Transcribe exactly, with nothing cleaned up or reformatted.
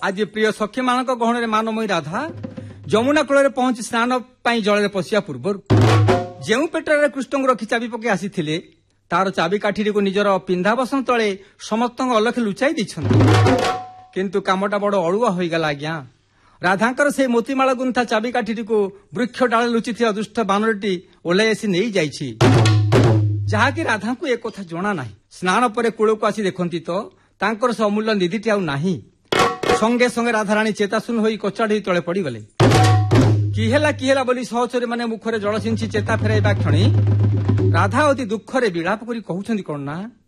आज प्रिय सखी मान गहण मानमयी राधा यमुना कूल पहुंची स्नान जल पशिया पूर्व जो पेटर कृष्ण रखी चाबी पकई आसी तार चाबी काठी को निजर पिंधाबसन तले समस्त अलख लुचाई किंतु कामटा बड़ अड़ुआ हो गला आज्ञा। राधांकर से मोतीमाला गुंथा चाबी काठी को वृक्ष डाले लुचि दुष्ट बानरटी ओह्लाई आसी नहीं जाइछि जहाँकि राधा को एक कथा जना ना। स्नान पर कूल को आसी देखती तो तांकर से अमूल्य निधिटी आउ नाही। संगे संगे राधाराणी चेताशून होई कचाड़ी तले पड़गले। किहेला किहेला बोली सहचरी माने मुखरे जल सिंची चेता फेराइबा क्षणी राधा अति दुखरे विलाप करी कहउछंती कोन ना